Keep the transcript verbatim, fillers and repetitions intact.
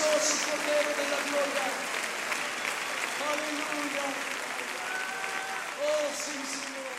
precioso Cordero de la gloria. Aleluya. Oh, sí, Señor.